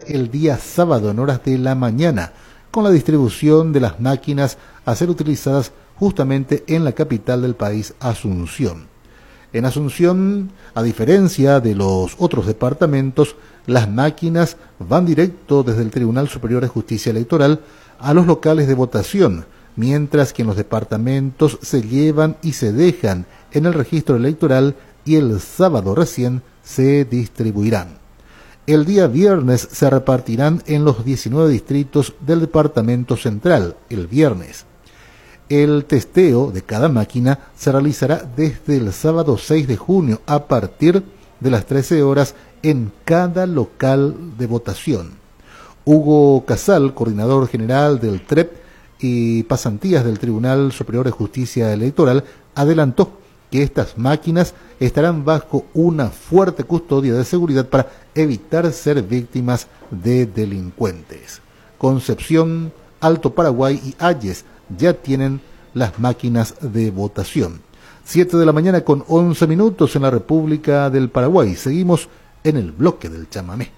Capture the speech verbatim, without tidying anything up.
el día sábado en horas de la mañana, con la distribución de las máquinas a ser utilizadas justamente en la capital del país, Asunción. En Asunción, a diferencia de los otros departamentos, las máquinas van directo desde el Tribunal Superior de Justicia Electoral a los locales de votación, mientras que en los departamentos se llevan y se dejan en el registro electoral y el sábado recién se distribuirán. El día viernes se repartirán en los diecinueve distritos del Departamento Central, el viernes. El testeo de cada máquina se realizará desde el sábado seis de junio a partir de las trece horas en cada local de votación. Hugo Casal, coordinador general del T R E P y pasantías del Tribunal Superior de Justicia Electoral, adelantó que estas máquinas estarán bajo una fuerte custodia de seguridad para evitar ser víctimas de delincuentes. Concepción, Alto Paraguay y Ayes ya tienen las máquinas de votación. Siete de la mañana con once minutos en la República del Paraguay. Seguimos en el bloque del chamamé.